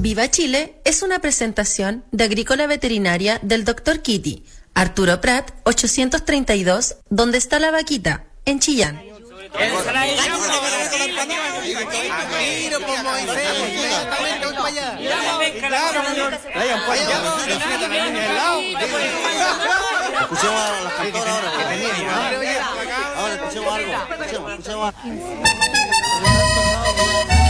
Viva Chile es una presentación de Agrícola Veterinaria del Dr. Kitty, Arturo Prat, 832, ¿Dónde está la vaquita? En Chillán. Escuchemos a las cantoras ahora escuchemos algo. Escuchemos.